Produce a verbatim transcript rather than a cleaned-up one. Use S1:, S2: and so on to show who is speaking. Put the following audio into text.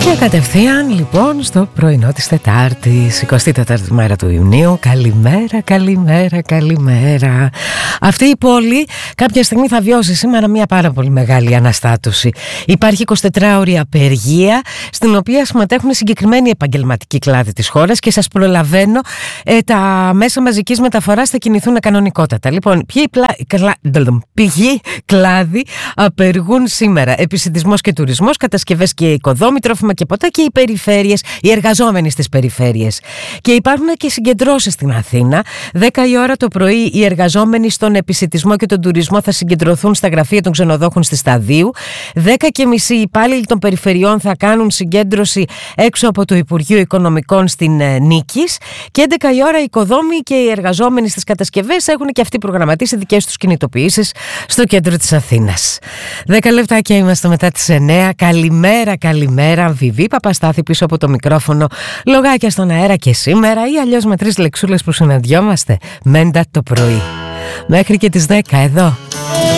S1: Και κατευθείαν λοιπόν στο πρωινό της Τετάρτης, εικοστή τέταρτη μέρα του Ιουνίου. Καλημέρα, καλημέρα, καλημέρα. Αυτή η πόλη κάποια στιγμή θα βιώσει σήμερα μια πάρα πολύ μεγάλη αναστάτωση. Υπάρχει εικοσιτετράωρη απεργία, στην οποία συμμετέχουν συγκεκριμένοι επαγγελματικοί κλάδοι της χώρας και σας προλαβαίνω, ε, τα μέσα μαζικής μεταφοράς θα κινηθούν κανονικότατα. Λοιπόν, ποιοι πλα... κλα... πηγοί κλάδοι απεργούν σήμερα? Επισιτισμός και τουρισμός, κατασκευές και οικοδόμοι, τρόφιμα και ποτά και οι περιφέρειες, οι εργαζόμενοι στις περιφέρειες. Και υπάρχουν και συγκεντρώσεις στην Αθήνα. δέκα η ώρα το πρωί οι εργαζόμενοι στον επισιτισμό και τον τουρισμό θα συγκεντρωθούν στα γραφεία των ξενοδόχων στη Σταδίου. δέκα και μισή οι υπάλληλοι των περιφερειών θα κάνουν συγκέντρωση έξω από το Υπουργείο Οικονομικών στην Νίκης. Και έντεκα η ώρα οι οικοδόμοι και οι εργαζόμενοι στις κατασκευές έχουν και αυτοί προγραμματίσει δικές τους κινητοποιήσεις στο κέντρο της Αθήνας. δέκα λεπτάκια είμαστε μετά τις εννέα. Καλημέρα, καλημέρα. Βιβί Παπαστάθη πίσω από το μικρόφωνο. Λογάκια στον αέρα και σήμερα, ή αλλιώς με τρεις λεξούλες που συναντιόμαστε. Μέντα το πρωί. Μέχρι και τις δέκα εδώ.